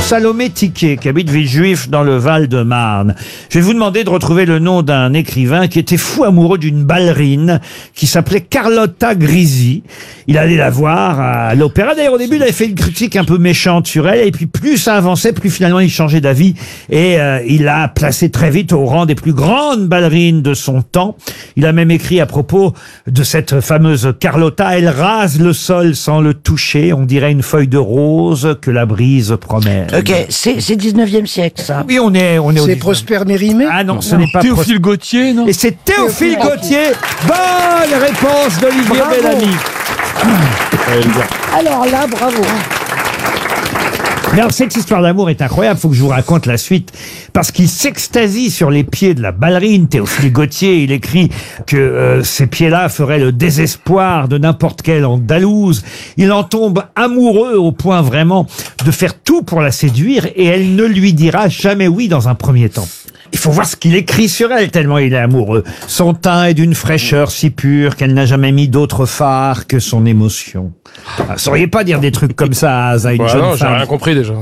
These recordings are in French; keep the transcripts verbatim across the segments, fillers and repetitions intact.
Salomé Tiquet, qui habite Villejuif dans le Val-de-Marne. Je vais vous demander de retrouver le nom d'un écrivain qui était fou amoureux d'une ballerine qui s'appelait Carlotta Grisi. Il allait la voir à l'opéra. D'ailleurs, au début, il avait fait une critique un peu méchante sur elle. Et puis, plus ça avançait, plus finalement, il changeait d'avis. Et euh, il l'a placée très vite au rang des plus grandes ballerines de son temps. Il a même écrit à propos de cette fameuse Carlotta. Elle rase le sol sans le toucher. On dirait une feuille de rose que la brise promène. Ok, c'est c'est dix-neuvième siècle, ça. Oui, on est, on est au C'est dix-neuvième. Prosper Mérimée? Ah non, ce n'est pas Théophile Gautier, non? Et c'est Théophile Gautier. Bonne réponse d'Olivier Bravo. Bellamy. Alors là, bravo. Mais alors, cette histoire d'amour est incroyable. Faut que je vous raconte la suite. Parce qu'il s'extasie sur les pieds de la ballerine. Théophile Gautier, il écrit que euh, ces pieds-là feraient le désespoir de n'importe quelle andalouse. Il en tombe amoureux au point vraiment de faire tout pour la séduire et elle ne lui dira jamais oui dans un premier temps. Il faut voir ce qu'il écrit sur elle, tellement il est amoureux. Son teint est d'une fraîcheur si pure qu'elle n'a jamais mis d'autre phare que son émotion. Ah, sauriez pas dire des trucs comme ça à une Ouais, jeune non, j'ai femme. rien compris déjà.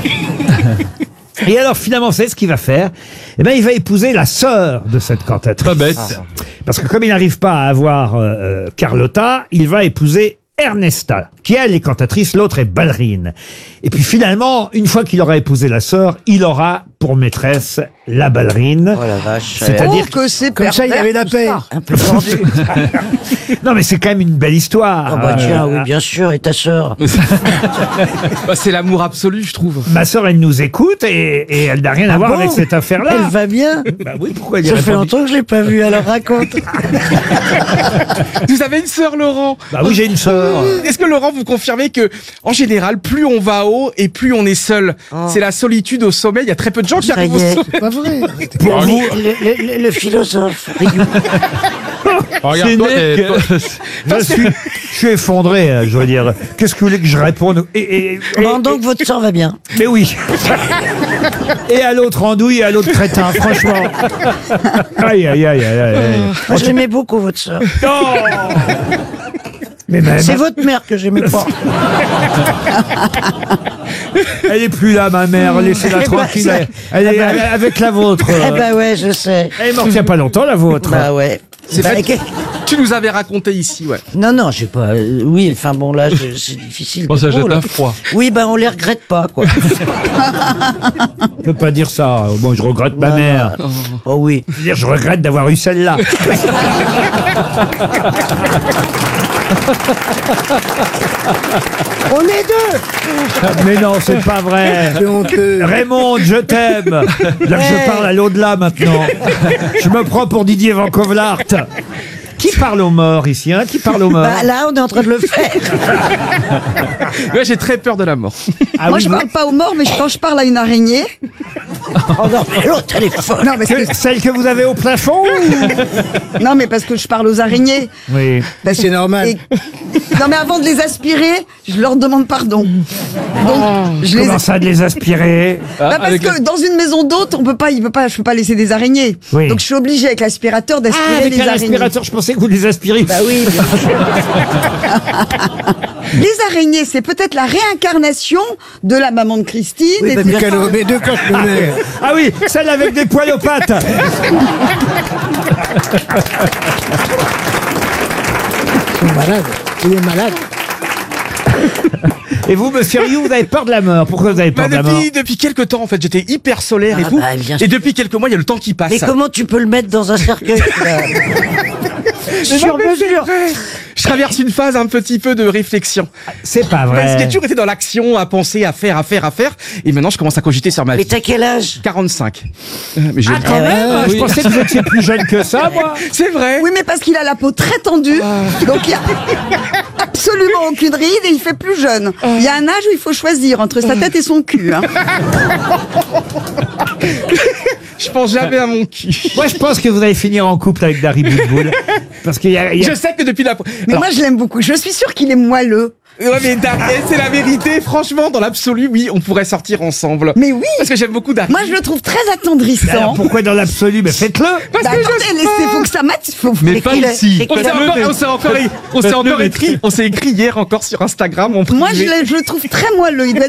Et alors finalement, vous savez ce qu'il va faire? Eh ben, il va épouser la sœur de cette cantatrice. Pas bête. Parce que comme il n'arrive pas à avoir euh, Carlotta, il va épouser Ernesta, qui elle est cantatrice, l'autre est ballerine. Et puis finalement, une fois qu'il aura épousé la sœur, il aura pour maîtresse la ballerine. Oh la vache. C'est-à-dire Oh, que c'est comme ça, il y avait la paix. Un peu tendu. Non mais c'est quand même une belle histoire. Oh bah tiens, Euh, oui, bien sûr. Et ta sœur? Bah, c'est l'amour absolu, je trouve. Ma sœur, elle nous écoute et, et elle n'a rien à Ah voir bon? avec cette affaire-là. Elle va bien? Bah oui, pourquoi elle y Ça fait répond- longtemps que je l'ai pas vue, alors raconte. Vous avez une sœur, Laurent. Bah oui, j'ai une sœur. Est-ce que Laurent, vous confirmez que, en général, plus on va haut et plus on est seul? C'est la solitude au sommet. Il y a très peu de gens qui Ça arrivent y au est. sommet. Pas vrai. Pour Mais vous, le, le- le philosophe. Regarde, toi, C'est t'es- né toi- je suis, je suis effondré, hein, je veux dire. Qu'est-ce que vous voulez que je réponde? et, et, et- Bon, donc votre sœur va bien. Mais oui. Et à l'autre andouille et à l'autre crétin, franchement. Aïe, aïe, aïe, aïe, aïe. Moi, je l'aimais beaucoup, votre sœur. Non. Mais même, C'est votre mère que j'aimais pas. elle est plus là, ma mère. Laissez-la Eh ben, tranquille. ça- Elle est Ah bah- avec la vôtre. Eh ben ouais, je sais. Elle est morte il n'y a pas longtemps, la vôtre. Bah ouais. C'est Bah, fait- que- Tu nous avais raconté ici, ouais. Non, non, j'ai pas. euh, oui, enfin bon, là, je- c'est difficile. Bon, ça de jette trop, là. à froid. Oui, ben on les regrette pas, quoi. Je peux pas dire ça. Bon, je regrette ma Non, mère. non. Oh oui. Je veux dire, je regrette d'avoir eu celle-là. On est deux. Mais non, c'est pas vrai. C'est honteux. Raymond, je t'aime. Là que je parle à l'au-delà maintenant. Je me prends pour Didier Van Kovlart. Qui parle aux morts ici, hein? Qui parle aux morts? Bah, là, on est en train de le faire. Ouais, j'ai très peur de la mort. Ah Moi, oui, je vous- parle pas aux morts, mais quand je parle à une araignée. Oh non, mais l'autre, elle est folle. Non, mais, que- celle que vous avez au plafond ou- non, mais parce que je parle aux araignées. Oui. Parce C'est que- normal. et- Non, mais avant de les aspirer, je leur demande pardon. Donc, je les. Comment ça de les aspirer? Bah, parce avec que le- dans une maison d'hôtes, on peut pas, il peut pas, je peux pas laisser des araignées. Oui. Donc je suis obligée avec l'aspirateur d'aspirer Ah, avec les un araignées. aspirateur, je pensais que vous les aspiriez. Bah oui. bien sûr. Les araignées, c'est peut-être la réincarnation de la maman de Christine. Oui, et bah, de- bien Quel- Mais deux quand je le mets. Ah oui, celle avec des poils aux pattes. Il est malade. Il est malade. Et vous, monsieur Rioux, vous avez peur de la mort. Pourquoi vous avez peur Bah, de la mort? depuis, depuis quelques temps, en fait, j'étais hyper solaire et Ah, tout. bah, bien et sûr. depuis quelques mois, il y a le temps qui passe. Mais comment tu peux le mettre dans un cercueil là Sur mais c'est mesure. vrai. Je traverse une phase un petit peu de réflexion. C'est pas Parce que j'ai vrai. toujours été dans l'action, à penser, à faire, à faire, à faire. Et maintenant, je commence à cogiter sur ma Mais vie. t'as quel âge? quarante-cinq. Euh, Mais j'ai Ah, quand même? Je oui. pensais que vous étiez plus jeune que ça, moi. C'est vrai. Oui, mais parce qu'il a la peau très tendue, donc il y a absolument aucune ride et il fait plus jeune. Il y a un âge où il faut choisir entre sa tête et son cul. Hein. Je pense jamais à mon cul. Moi, je pense que vous allez finir en couple avec Dari Boudboul. Parce qu'il y a... il y a- Je sais que depuis la... Mais Alors, moi, je l'aime beaucoup. Je suis sûre qu'il est moelleux. ouais, mais Dari, c'est la vérité. Franchement, dans l'absolu, oui, on pourrait sortir ensemble. Mais oui. Parce que j'aime beaucoup Dari. Moi, je le trouve très Alors, attendrissant. pourquoi dans l'absolu? Mais faites-le. Bah, attendez, laissez, faut que ça mate. Faut... Mais C'est pas qu'il a- ici. c'est On qu'il s'est a- encore, on s'est encore, on s'est Faites-le, encore mais- écrit, on s'est écrit hier encore sur Instagram. En Moi, je, privé. l'ai- je le trouve très moelleux. Il doit